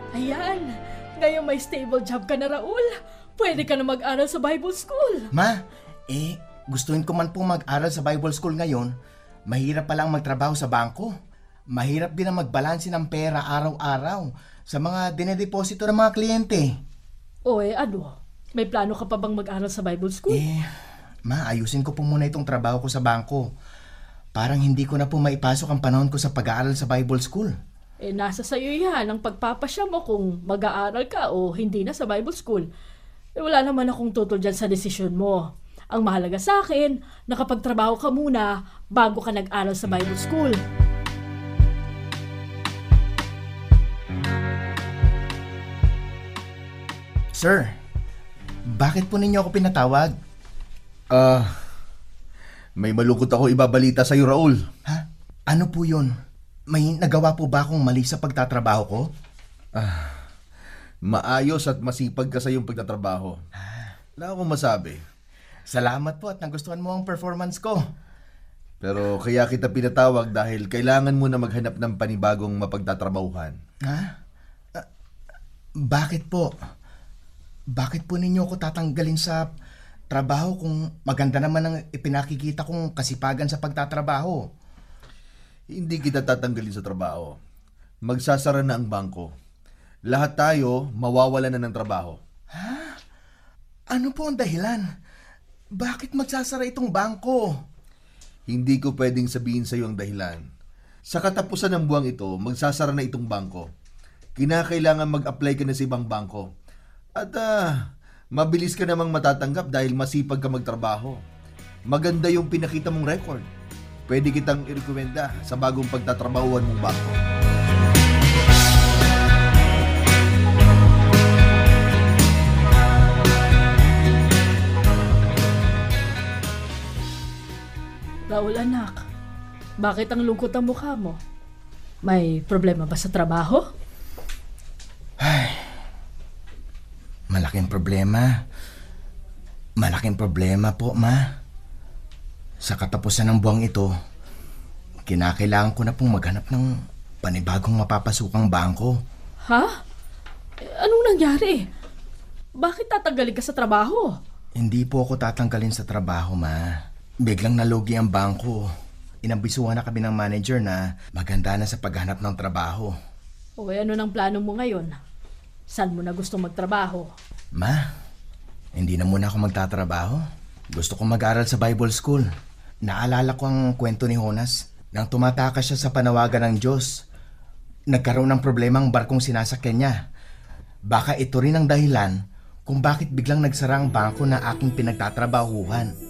Ayan, ngayon may stable job ka na, Raul. Pwede ka na mag-aral sa Bible School. Ma, gustuin ko man pong mag-aral sa Bible School ngayon, mahirap palang magtrabaho sa bangko. Mahirap din ang magbalanse ng pera araw-araw sa mga dinedeposito ng mga kliyente. O ano? May plano ka pa bang mag-aral sa Bible School? Ma, ayusin ko po muna itong trabaho ko sa bangko. Parang hindi ko na po maipasok ang panahon ko sa pag-aaral sa Bible School. Nasa sayo yan ang pagpapasya mo kung mag-aaral ka o hindi na sa Bible School. Wala naman akong tutol dyan sa desisyon mo. Ang mahalaga sa akin, nakapagtrabaho ka muna bago ka nag-aral sa Bible School. Sir, bakit po ninyo ako pinatawag? May malungkot ako ibabalita sa'yo, Raul. Ha? Ano po yun? May nagawa po ba akong mali sa pagtatrabaho ko? Maayos at masipag ka sa iyong pagtatrabaho. Wala akong masabi. Salamat po at nagustuhan mo ang performance ko. Pero kaya kita pinatawag dahil kailangan mo na maghanap ng panibagong mapagtatrabahuhan. Ha? Bakit po? Bakit po ninyo ako tatanggalin sa trabaho kung maganda naman ang ipinakikita kong kasipagan sa pagtatrabaho? Hindi kita tatanggalin sa trabaho. Magsasara na ang bangko. Lahat tayo mawawala na ng trabaho. Ha? Ano po ang dahilan? Bakit magsasara itong bangko? Hindi ko pwedeng sabihin sa iyo ang dahilan. Sa katapusan ng buwang ito, magsasara na itong bangko. Kinakailangan mag-apply ka na sa ibang bangko. At mabilis ka namang matatanggap dahil masipag ka magtrabaho. Maganda yung pinakita mong record. Pwede kitang irekomenda sa bagong pagtatrabahuan mong bangko. Raul, anak, bakit ang lungkot ang mukha mo? May problema ba sa trabaho? Malaking problema. Malaking problema po, Ma. Sa katapusan ng buwang ito, kinakailangan ko na pong maghanap ng panibagong mapapasukang bangko. Ha? Anong nangyari? Bakit tatanggalin ka sa trabaho? Hindi po ako tatanggalin sa trabaho, Ma. Biglang nalugi ang bangko. Inambisuhan na kami ng manager na maganda na sa paghanap ng trabaho. Ano nang plano mo ngayon? Saan mo na gusto magtrabaho? Ma, hindi na muna ako magtatrabaho. Gusto ko mag-aral sa Bible School. Naalala ko ang kwento ni Jonas. Nang tumatakas siya sa panawagan ng Diyos, nagkaroon ng problema ang barkong sinasakyan niya. Baka ito rin ang dahilan kung bakit biglang nagsara ang bangko na aking pinagtatrabahuhan.